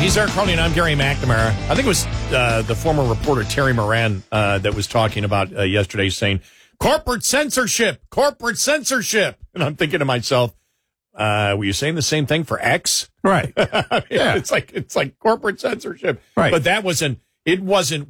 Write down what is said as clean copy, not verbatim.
He's Eric Crowley, and I'm Gary McNamara. I think it was the former reporter Terry Moran that was talking about yesterday, saying corporate censorship. And I'm thinking to myself, were you saying the same thing for X? Right. I mean, Yeah. It's like corporate censorship. Right. But it wasn't